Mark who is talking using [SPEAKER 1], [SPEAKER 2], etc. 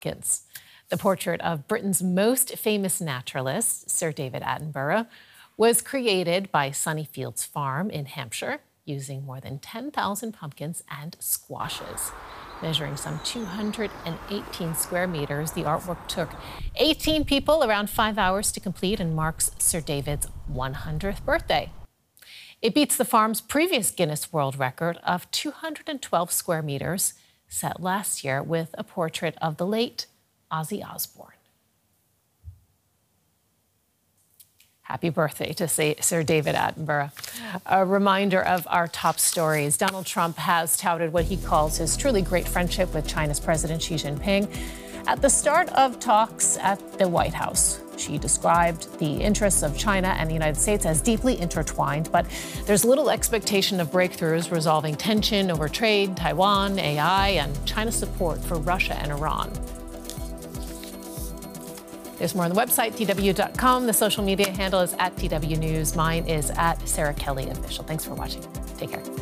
[SPEAKER 1] Kids. The portrait of Britain's most famous naturalist, Sir David Attenborough, was created by Sunnyfields Farm in Hampshire using more than 10,000 pumpkins and squashes. Measuring some 218 square meters, the artwork took 18 people around 5 hours to complete and marks Sir David's 100th birthday. It beats the farm's previous Guinness World Record of 212 square meters, set last year with a portrait of the late Ozzy Osbourne. Happy birthday to Sir David Attenborough. A reminder of our top stories. Donald Trump has touted what he calls his truly great friendship with China's President Xi Jinping at the start of talks at the White House. Xi described the interests of China and the United States as deeply intertwined, but there's little expectation of breakthroughs resolving tension over trade, Taiwan, AI, and China's support for Russia and Iran. There's more on the website, tw.com. The social media handle is @TW News. Mine is @SarahKellyOfficial. Thanks for watching. Take care.